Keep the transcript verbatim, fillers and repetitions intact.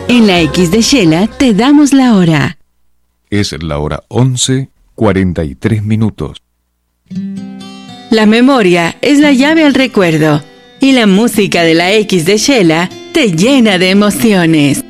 En la X de Shela te damos la hora. Es la hora once, cuarenta y tres minutos. La memoria es la llave al recuerdo y la música de la X de Shela te llena de emociones.